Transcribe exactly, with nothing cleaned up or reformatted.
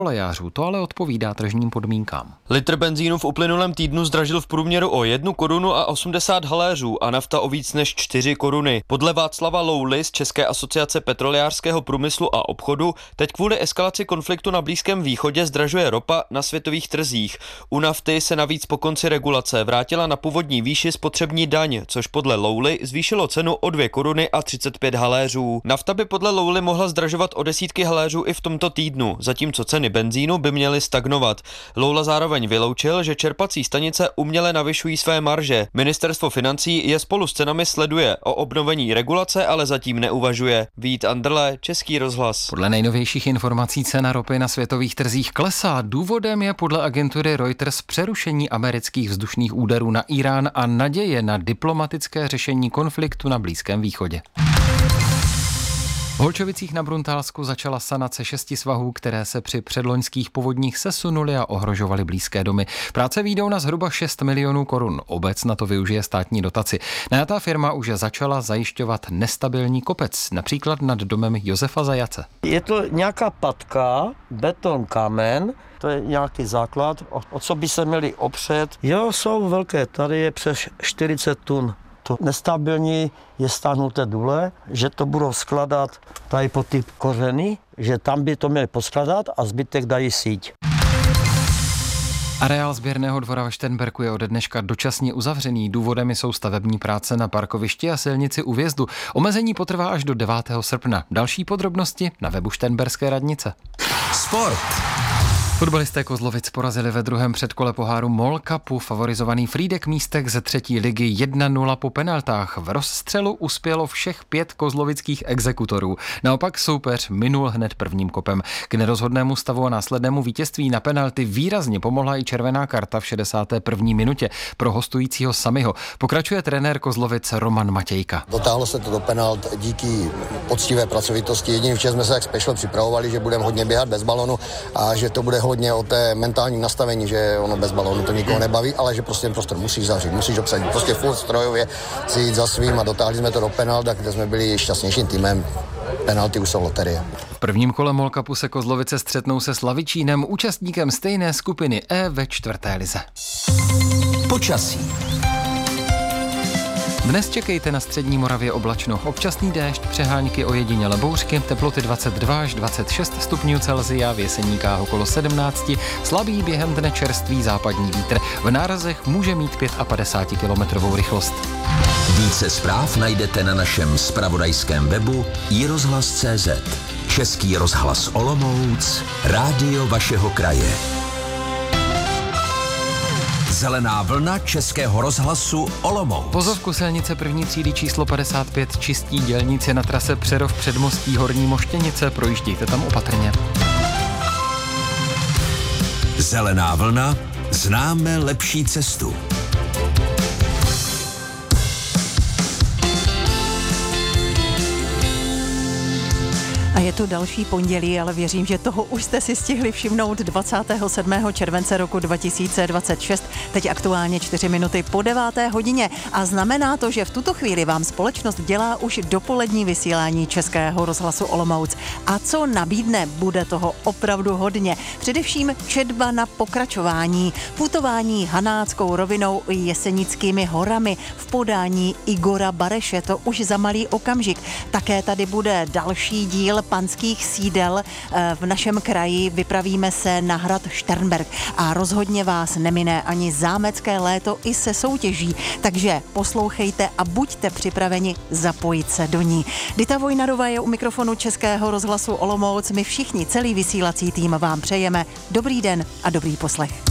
kolejářů. To ale odpovídá tržním podmínkám. Litr benzínu v uplynulém týdnu zdražil v průměru o jednu korunu a osmdesát haléřů a nafta o víc než čtyři koruny. Podle Václava Louly z České asociace petrolejářského průmyslu a obchodu teď kvůli eskalaci konfliktu na Blízkém východě zdražuje ropa na světových trzích. U nafty se navíc po konci regulace vrátila na původní výši spotřební daň, což podle Louly zvýšilo cenu o dvě koruny a třicet pět haléřů. Nafta by podle Louly mohla zdražovat o desítky haléřů i v tomto týdnu, zatímco ceny benzínu by měly stagnovat. Loula zároveň vyloučil, že čerpací stanice uměle navyšují své marže. Ministerstvo financí je spolu s cenami sleduje. O obnovení regulace ale zatím neuvažuje. Vít Andrle, Český rozhlas. Podle nejnovějších informací cena ropy na světových trzích klesá. Důvodem je podle agentury Reuters přerušení amerických vzdušných úderů na Irán a naděje na diplomatické řešení konfliktu na Blízkém východě. V Holčovicích na Bruntálsku začala sanace šesti svahů, které se při předloňských povodních sesunuly a ohrožovaly blízké domy. Práce vyjdou na zhruba šest milionů korun. Obec na to využije státní dotaci. Najatá firma už začala zajišťovat nestabilní kopec, například nad domem Josefa Zajace. Je to nějaká patka, beton, kámen, to je nějaký základ, o, o co by se měli opřet. Jo, jsou velké, tady je přes čtyřicet tun. To nestabilní je stáhnuté důle, že to budou skladat tady po ty kořeny, že tam by to měli poskladat a zbytek dají síť. Areál sběrného dvora ve Šternberku je ode dneška dočasně uzavřený. Důvodem jsou stavební práce na parkovišti a silnici u vjezdu. Omezení potrvá až do devátého srpna. Další podrobnosti na webu Šternberské radnice. Sport. Fotbalisté Kozlovic porazili ve druhém předkole poháru MOL Cupu favorizovaný Frýdek Místek ze třetí ligy jedna nula po penaltách. V rozstřelu uspělo všech pět kozlovických exekutorů. Naopak soupeř minul hned prvním kopem. K nerozhodnému stavu a následnému vítězství na penalty výrazně pomohla i červená karta v šedesáté první minutě pro hostujícího Samiho. Pokračuje trenér Kozlovic Roman Matějka. Dotáhlo se to do penalt díky poctivé pracovitosti. Jedině včera jsme se jak special připravovali, že budeme hodně běhat bez balonu a že to bude hodně o té mentální nastavení, že ono bez balónu to nikoho nebaví, ale že prostě ten prostor musíš zavřít, musíš obsadit. Prostě furt strojově si jít za svým a dotáhli jsme to do penalt, kde jsme byli šťastnějším týmem. Penalty už jsou loterie. V prvním kole MOL Cupu se Kozlovice střetnou se Slavičínem, účastníkem stejné skupiny E ve čtvrté lize. Počasí. Dnes čekejte na střední Moravě oblačno. Občasný déšť, přehánky, ojedinělé bouřky, teploty dvacet dva až dvacet šest stupňů Celsia, v Jeseníkách okolo sedmnáct, slabý během dne čerstvý západní vítr. V nárazech může mít padesát pět kilometrovou rychlost. Více zpráv najdete na našem zpravodajském webu i rozhlas tečka cé zet. Český rozhlas Olomouc, rádio vašeho kraje. Zelená vlna Českého rozhlasu Olomouc. Vozovku silnice první třídy číslo padesát pět čistí dělníci na trase Přerov Předmostí Horní Moštěnice. Projíždějte tam opatrně. Zelená vlna, známe lepší cestu. A je to další pondělí, ale věřím, že toho už jste si stihli všimnout dvacátého sedmého července roku dva tisíce dvacet šest, teď aktuálně čtyři minuty po deváté hodině. A znamená to, že v tuto chvíli vám společnost dělá už dopolední vysílání Českého rozhlasu Olomouc. A co nabídne, bude toho opravdu hodně. Především četba na pokračování, putování Hanáckou rovinou i Jesenickými horami v podání Igora Bareše, to už za malý okamžik. Také tady bude další díl panských sídel v našem kraji. Vypravíme se na hrad Šternberk a rozhodně vás nemine ani zámecké léto i se soutěží, takže poslouchejte a buďte připraveni zapojit se do ní. Dita Vojnarová je u mikrofonu Českého rozhlasu Olomouc. My všichni, celý vysílací tým vám přejeme dobrý den a dobrý poslech.